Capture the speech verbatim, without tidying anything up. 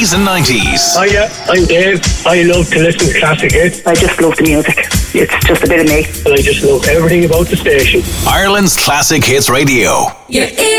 eighties and nineties. Hiya, I'm Dave. I love to listen to classic hits. I just love the music. It's just a bit of me. And I just love everything about the station. Ireland's Classic Hits Radio. Your ear